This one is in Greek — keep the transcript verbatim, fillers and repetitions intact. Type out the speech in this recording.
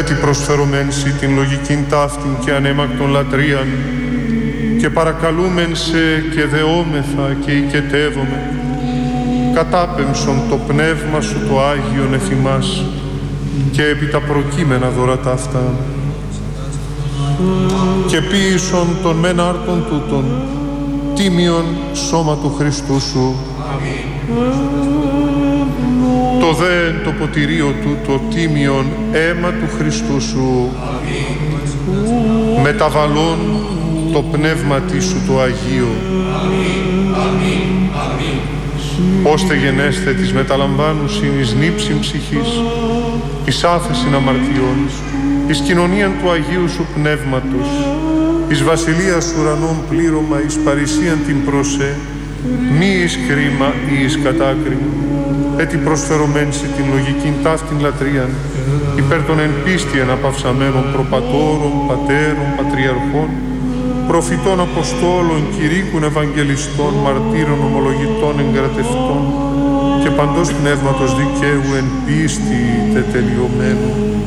έτι προσφερωμέν σοι την λογικήν ταύτην και ανέμακτον λατρείαν, και παρακαλούμεν σε και δεόμεθα και οικετεύομαι, κατάπεμψον το πνεύμα σου το Άγιον εφημάς και επί τα προκείμενα δώρατα αυτά, και ποίησον των μεν άρτων τούτων τίμιον σώμα του Χριστού σου. Το δε το ποτηρίο του το τίμιον αίμα του Χριστού σου. Μεταβαλών το πνεύματι σου το Αγίο. Ώστε γενέστε της μεταλαμβάνουσιν εις νύψιν ψυχής, εις άφεσιν αμαρτιών, εις κοινωνίαν του Αγίου σου Πνεύματος, εις βασιλείας ουρανών πλήρωμα, εις παρησίαν την προσέ, μη εις κρίμα ή εις κατάκριμα, έτι προσφερωμένση την λογικήν ταύτην λατρείαν, υπέρ των εν πίστη εναπαυσαμένων προπατώρων, πατέρων, πατριαρχών, προφητών, αποστόλων, κηρύκων, ευαγγελιστών, μαρτύρων, ομολογητών, εγκρατευτών και παντός πνεύματος δικαίου εν πίστη τετελειωμένου.